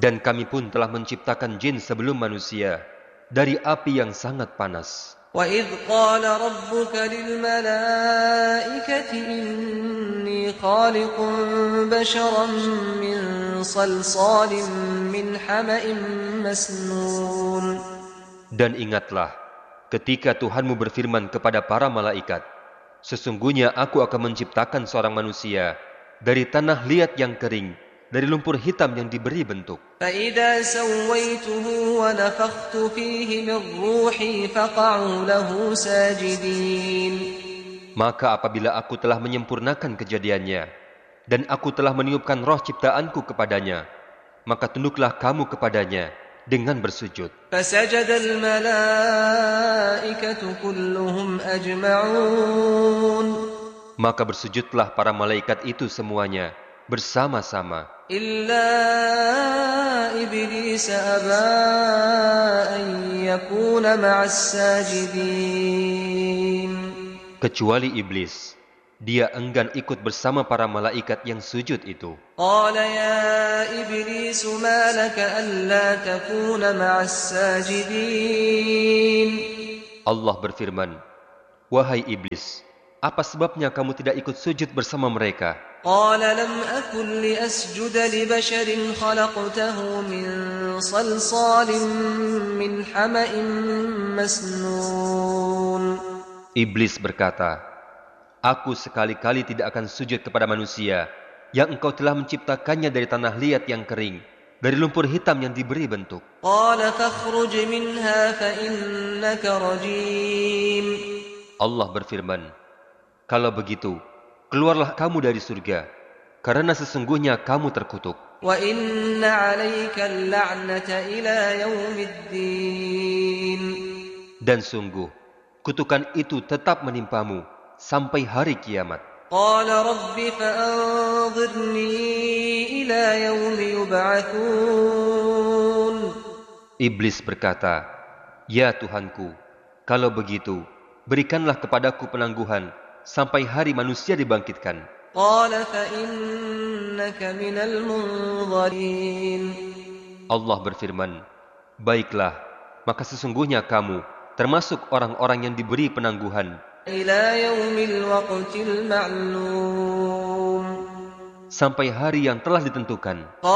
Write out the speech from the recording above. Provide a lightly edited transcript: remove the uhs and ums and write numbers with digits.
Dan kami pun telah menciptakan jin sebelum manusia dari api yang sangat panas. وَإِذْ قَالَ رَبُّكَ لِلْمَلَائِكَةِ إِنِّي خَالِقٌ بَشَرًا مِّن صَلْصَالٍ مِّنْ حَمَإٍ مَّسْنُونٍ. Dan ingatlah ketika Tuhanmu berfirman kepada para malaikat, sesungguhnya aku akan menciptakan seorang manusia dari tanah liat yang kering, dari lumpur hitam yang diberi bentuk. فَإِذَا سَوَّيْتُهُ وَنَفَخْتُ فِيهِ مِنْ رُوحِي فَقَعُوا لَهُ سَاجِدِينَ. Maka apabila aku telah menyempurnakan kejadiannya, dan aku telah meniupkan roh ciptaanku kepadanya, maka tunduklah kamu kepadanya dengan bersujud. فَسَجَدَ الْمَلَائِكَةُ كُلُّهُمْ أَجْمَعُونَ. Maka bersujudlah para malaikat itu semuanya bersama-sama, إِلَّا إِبْلِيسَ أَبَىٰ أَن يَكُونَ مَعَ السَّاجِدِينَ. kecuali iblis. Dia enggan ikut bersama para malaikat yang sujud itu. قَالَ يَا إِبْلِيسُ مَا لَكَ أَلَّا تَكُونَ مَعَ السَّاجِدِينَ. Allah berfirman, "Wahai iblis, apa sebabnya kamu tidak ikut sujud bersama mereka?" قال لم أكن لأسجد لبشر خلقته من صلصال من حمأ مسنون. Iblis berkata, "Aku sekali-kali tidak akan sujud kepada manusia yang engkau telah menciptakannya dari tanah liat yang kering, dari lumpur hitam yang diberi bentuk." قال فاخرج منها فإنك رجيم. Allah berfirman, "Kalau begitu, keluarlah kamu dari surga, karena sesungguhnya kamu terkutuk. وإن عليك اللعنة إلى يوم الدين. Dan sungguh, kutukan itu tetap menimpamu sampai hari kiamat." قال رب فأنظرني إلى يوم يبعثون. Iblis berkata, "Ya Tuhanku, kalau begitu, berikanlah kepadaku penangguhan sampai hari manusia dibangkitkan." قال فإنك من المنظرين. Allah berfirman, "Baiklah, maka sesungguhnya kamu termasuk orang-orang yang diberi penangguhan إلى يوم الوقت المعلوم. sampai hari yang telah ditentukan."